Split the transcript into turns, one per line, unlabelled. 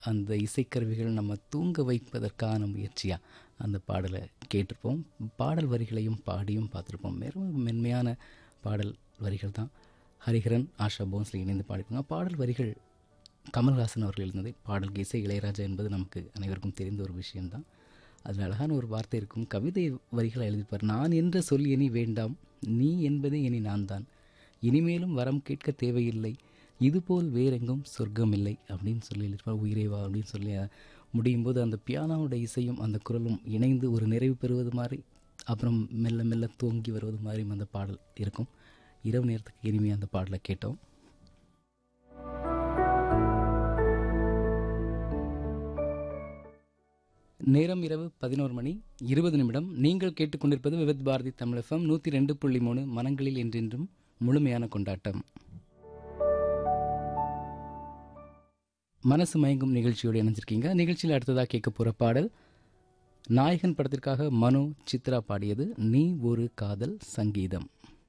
அந்த இசைக்கருவிகள் நம்ம தூங்க வைப்பதற்கான முயற்சியா அந்த பாடலை கேட்டிருப்போம். பாடல் வரிகளையும் பாடியும் பார்த்துருப்போம். மிகவும் மென்மையான பாடல் வரிகள் தான். ஹரிஹரன், ஆஷா போன்ஸ்லி இணைந்து பாடிருக்காங்க. பாடல் வரிகள் கமல்ஹாசன் அவர்கள் எழுந்தது. பாடலுக்கு இசை இளையராஜா என்பது நமக்கு அனைவருக்கும் தெரிந்த ஒரு விஷயம்தான். அதில் அழகான ஒரு வார்த்தை இருக்கும். கவிதை வரிகளை எழுதியிருப்பார். நான் என்ற சொல் இனி வேண்டாம், நீ என்பதே இனி நான் தான், இனிமேலும் வரம் கேட்க தேவையில்லை, இதுபோல் வேறெங்கும் சொர்க்கம் இல்லை அப்படின்னு சொல்லி எழுதியிருப்பார். உயிரேவா அப்படின்னு சொல்லி முடியும் போது அந்த பியானோட இசையும் அந்த குரலும் இணைந்து ஒரு நிறைவு பெறுவது மாதிரி, அப்புறம் மெல்ல மெல்ல தூங்கி வருவது மாதிரியும் அந்த பாடல் இருக்கும். இரவு நேரத்துக்கு இனிமையாக அந்த பாடலை கேட்டோம். நேரம் இரவு 11:20. நீங்கள் கேட்டுக்கொண்டிருப்பது விவித் பாரதி தமிழ் FM 102.3 மனங்களில் என்றென்றும் முழுமையான கொண்டாட்டம். மனசு மயங்கும் நிகழ்ச்சியோடு இணைஞ்சிருக்கீங்க. நிகழ்ச்சியில் அடுத்ததாக கேட்க போகிற பாடல் நாயகன் படத்திற்காக மனோ சித்ரா பாடியது நீ ஒரு காதல் சங்கீதம்.